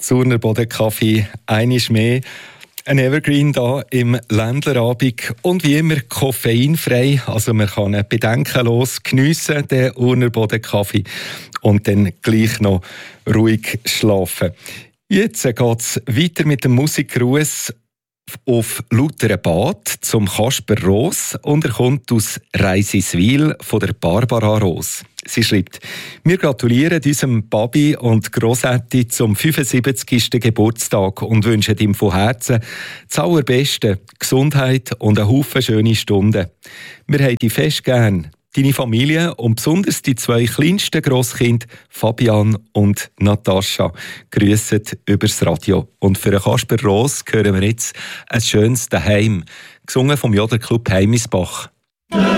Urner Bodenkaffee, einiges mehr. Ein Evergreen hier im Ländlerabend und wie immer koffeinfrei. Also man kann ihn bedenkenlos geniessen, den Urner Bodenkaffee, und dann gleich noch ruhig schlafen. Jetzt geht es weiter mit dem Musikgruß auf Lutherenbad zum Kasper Roos, und er kommt aus Reisiswil von der Barbara Roos. Sie schreibt: Wir gratulieren unserem Babi und Grossetti zum 75. Geburtstag und wünschen ihm von Herzen das Allerbeste, Gesundheit und einen Haufen schöne Stunden. Wir haben dich fest gern, deine Familie und besonders die zwei kleinsten Grosskinder, Fabian und Natascha, grüssen übers Radio. Und für den Kasper Roos hören wir jetzt ein schönes Daheim, gesungen vom Jodelclub Heimisbach.